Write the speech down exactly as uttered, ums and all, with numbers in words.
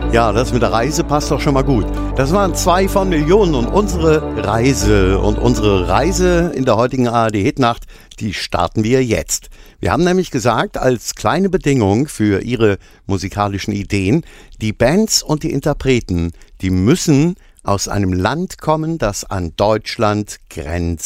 Ja, das mit der Reise passt doch schon mal gut. Das waren zwei von Millionen und unsere Reise. Und unsere Reise in der heutigen A R D-Hitnacht, die starten wir jetzt. Wir haben nämlich gesagt, als kleine Bedingung für Ihre musikalischen Ideen, die Bands und die Interpreten, die müssen aus einem Land kommen, das an Deutschland grenzt.